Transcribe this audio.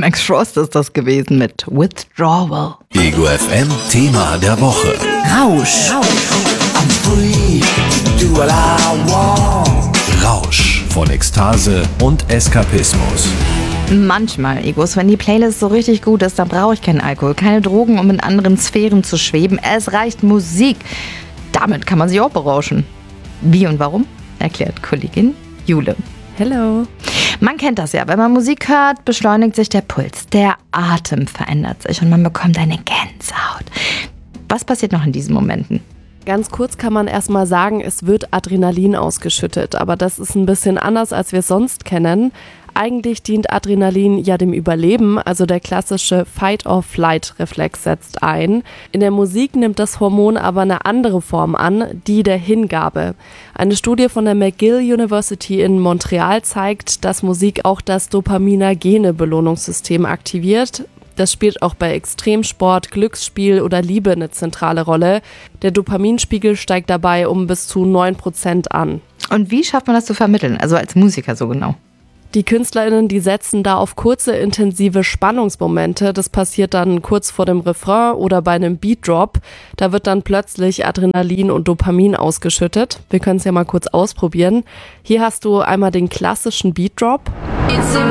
Max Frost ist das gewesen mit Withdrawal. Ego FM Thema der Woche. Rausch. Rausch von Ekstase und Eskapismus. Manchmal, Egos, wenn die Playlist so richtig gut ist, dann brauche ich keinen Alkohol, keine Drogen, um in anderen Sphären zu schweben. Es reicht Musik. Damit kann man sich auch berauschen. Wie und warum? Erklärt Kollegin Jule. Hello. Man kennt das ja, wenn man Musik hört, beschleunigt sich der Puls, der Atem verändert sich und man bekommt eine Gänsehaut. Was passiert noch in diesen Momenten? Ganz kurz kann man erstmal sagen, es wird Adrenalin ausgeschüttet, aber das ist ein bisschen anders, als wir es sonst kennen. Eigentlich dient Adrenalin ja dem Überleben, also der klassische Fight-or-Flight-Reflex setzt ein. In der Musik nimmt das Hormon aber eine andere Form an, die der Hingabe. Eine Studie von der McGill University in Montreal zeigt, dass Musik auch das dopaminogene Belohnungssystem aktiviert. Das spielt auch bei Extremsport, Glücksspiel oder Liebe eine zentrale Rolle. Der Dopaminspiegel steigt dabei um bis zu 9% an. Und wie schafft man das zu vermitteln, also als Musiker so genau? Die KünstlerInnen, die setzen da auf kurze, intensive Spannungsmomente. Das passiert dann kurz vor dem Refrain oder bei einem Beatdrop. Da wird dann plötzlich Adrenalin und Dopamin ausgeschüttet. Wir können es ja mal kurz ausprobieren. Hier hast du einmal den klassischen Beatdrop. It's a